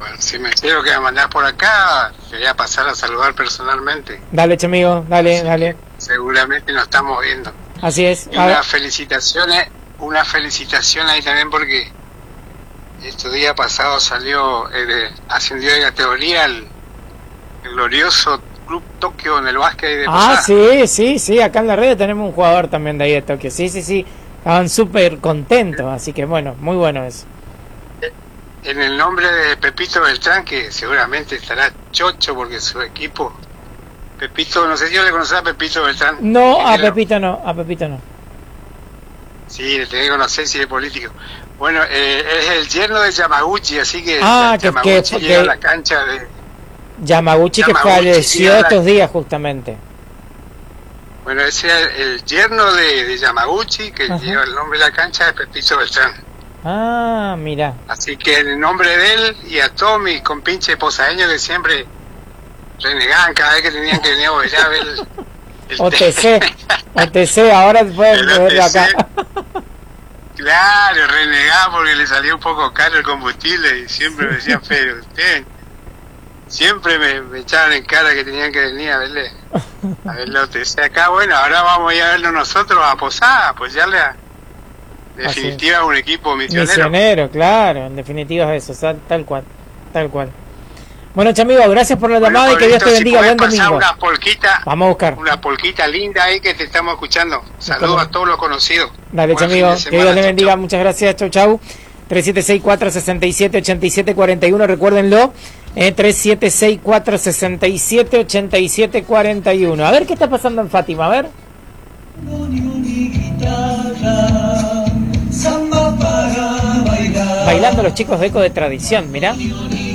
Bueno, si me quiero que me mandás por acá, te voy a pasar a saludar personalmente. Dale, che amigo, dale, Así dale. Seguramente nos estamos viendo. Así es. Y unas felicitaciones ahí también porque estos días pasados ascendió de categoría el glorioso Club Tokio en el básquet de Posada. Sí, acá en la red tenemos un jugador también de ahí de Tokio. Sí, estaban súper contentos, así que bueno, muy bueno eso. En el nombre de Pepito Beltrán, que seguramente estará chocho porque su equipo... Pepito, no sé si yo le conocía a Pepito Beltrán. No, a Pepito no. Sí, le tengo que conocer si es político. Bueno, es el yerno de Yamaguchi, así que Yamaguchi llega a la cancha de... Yamaguchi que falleció estos días justamente. Bueno, ese es el yerno de Yamaguchi, que lleva el nombre de la cancha de Pepito Beltrán. Ah, mira. Así que en el nombre de él y a todos mis compinches posadeños que siempre renegaban cada vez que tenían que venir a ver el OTC, ahora pueden verlo acá. Claro, renegaba porque le salía un poco caro el combustible y siempre me decían, pero usted, siempre me echaban en cara que tenían que venir a verle OTC acá. Bueno, ahora vamos a ir a verlo nosotros a Posada, apoyarle a definitiva es un equipo misionero, claro, en definitiva es eso, tal cual. Bueno, chamigo, gracias por la llamada y que Dios te bendiga. Buen domingo. Vamos a buscar una polquita linda ahí que te estamos escuchando. Saludos a todos los conocidos. Dale, chamigo, que Dios le bendiga. Muchas gracias, chau. 3764-678741, recuérdenlo. 3764-678741. A ver qué está pasando en Fátima, a ver. Bailando los chicos de Eco de Tradición, mirá.